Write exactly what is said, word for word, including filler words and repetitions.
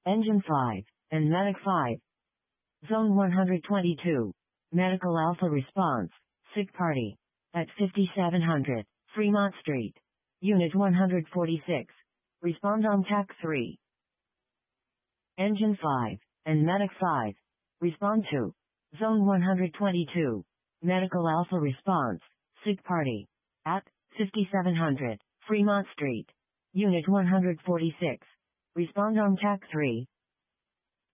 Engine five, and Medic five. Zone one hundred twenty-two. Medical Alpha response, sick party. At fifty-seven hundred, Fremont Street. Unit one hundred forty-six. Respond on T A C three. Engine five, and Medic five. Respond to. Zone one hundred twenty-two. Medical Alpha response, sick party. At fifty-seven hundred, Fremont Street. Unit one hundred forty-six. Respond on T A C three.